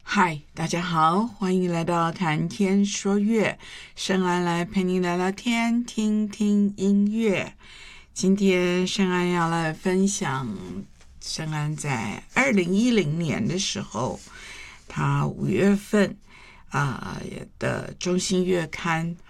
嗨，大家好，欢迎来到谈天说乐，圣安来陪您聊聊天，听听音乐。今天圣安要来分享圣安在2010年的时候，他5月份的中心月刊